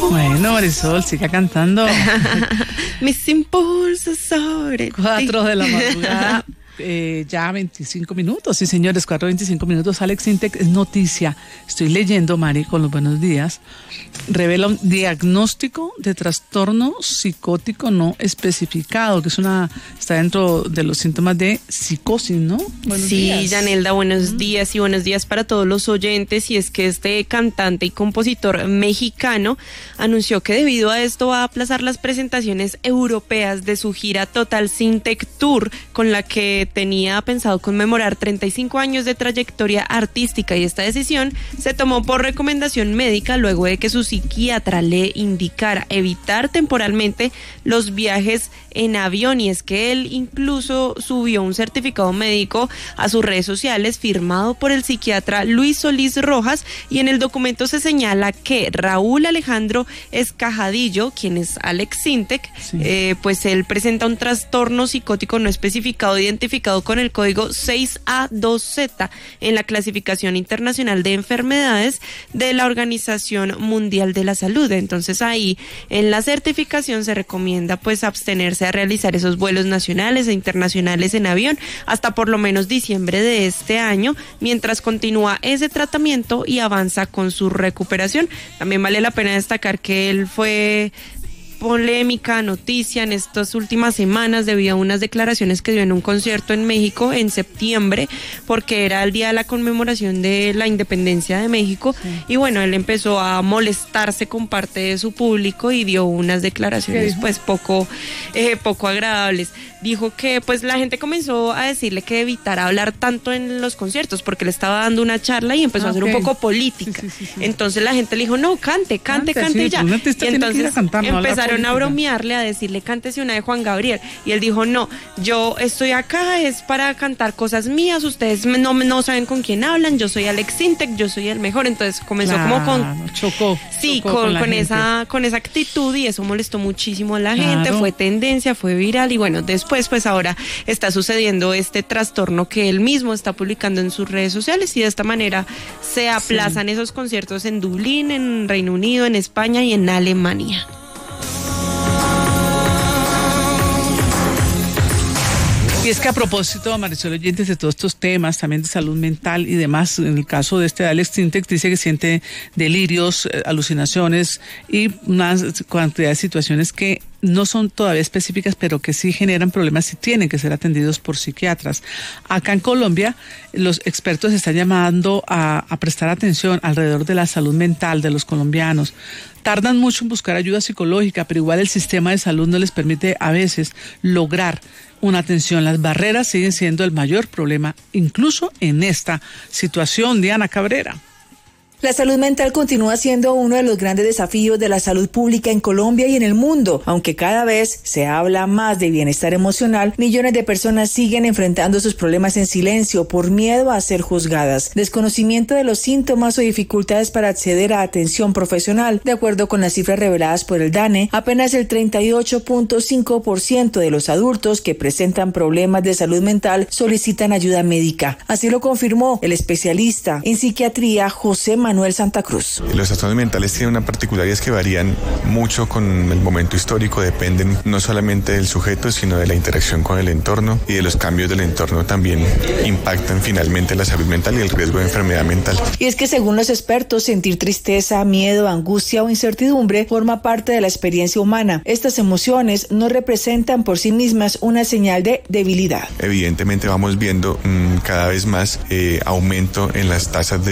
Bueno, Marisol, siga cantando. Mis impulsos sobre 4 de la madrugada. Ya 25 minutos, sí señores, 4:25. Alex Sintek es noticia. Estoy leyendo, Mari, con los buenos días. Revela un diagnóstico de trastorno psicótico no especificado, que está dentro de los síntomas de psicosis, ¿no? Buenos días. Yanelda, buenos días y buenos días para todos los oyentes. Y es que este cantante y compositor mexicano anunció que debido a esto va a aplazar las presentaciones europeas de su gira Total Sintek Tour, con la que tenía pensado conmemorar 35 años de trayectoria artística, y esta decisión se tomó por recomendación médica luego de que su psiquiatra le indicara evitar temporalmente los viajes en avión. Y es que él incluso subió un certificado médico a sus redes sociales firmado por el psiquiatra Luis Solís Rojas, y en el documento se señala que Raúl Alejandro Escajadillo, quien es Alex Sintek, sí, pues él presenta un trastorno psicótico no especificado identificado con el código 6A2Z en la clasificación internacional de enfermedades de la Organización Mundial de la Salud. Entonces ahí en la certificación se recomienda pues abstenerse a realizar esos vuelos nacionales e internacionales en avión hasta por lo menos diciembre de este año, mientras continúa ese tratamiento y avanza con su recuperación. También vale la pena destacar que él fue polémica, noticia en estas últimas semanas debido a unas declaraciones que dio en un concierto en México en septiembre, porque era el día de la conmemoración de la independencia de México, sí. Y bueno, él empezó a molestarse con parte de su público y dio unas declaraciones pues poco agradables. Dijo que pues la gente comenzó a decirle que evitara hablar tanto en los conciertos porque le estaba dando una charla y empezó a ser un poco política. Sí. Entonces la gente le dijo, no, cante sí, ya. Y entonces empezaron a bromearle, a decirle, cántese una de Juan Gabriel. Y él dijo, no, yo estoy acá, es para cantar cosas mías, ustedes no saben con quién hablan, yo soy Alex Sintek, yo soy el mejor. Entonces comenzó como con... Chocó con esa actitud, y eso molestó muchísimo a la gente, fue tendencia, fue viral, y bueno, después pues ahora está sucediendo este trastorno que él mismo está publicando en sus redes sociales, y de esta manera se aplazan esos conciertos en Dublín, en Reino Unido, en España y en Alemania. Y es que a propósito, Marisol, oyentes, de todos estos temas, también de salud mental y demás, en el caso de este Alex Sintek, dice que siente delirios, alucinaciones y una cantidad de situaciones que no son todavía específicas, pero que sí generan problemas y tienen que ser atendidos por psiquiatras. Acá en Colombia, los expertos están llamando a prestar atención alrededor de la salud mental de los colombianos. Tardan mucho en buscar ayuda psicológica, pero igual el sistema de salud no les permite a veces lograr una atención. Las barreras siguen siendo el mayor problema, incluso en esta situación. Diana Cabrera. La salud mental continúa siendo uno de los grandes desafíos de la salud pública en Colombia y en el mundo. Aunque cada vez se habla más de bienestar emocional, millones de personas siguen enfrentando sus problemas en silencio por miedo a ser juzgadas, desconocimiento de los síntomas o dificultades para acceder a atención profesional. De acuerdo con las cifras reveladas por el DANE, apenas el 38.5% de los adultos que presentan problemas de salud mental solicitan ayuda médica. Así lo confirmó el especialista en psiquiatría José Manuel Santa Cruz. Los trastornos mentales tienen una particularidad, es que varían mucho con el momento histórico, dependen no solamente del sujeto, sino de la interacción con el entorno, y de los cambios del entorno también impactan finalmente la salud mental y el riesgo de enfermedad mental. Y es que según los expertos, sentir tristeza, miedo, angustia o incertidumbre forma parte de la experiencia humana. Estas emociones no representan por sí mismas una señal de debilidad. Evidentemente vamos viendo cada vez más aumento en las tasas de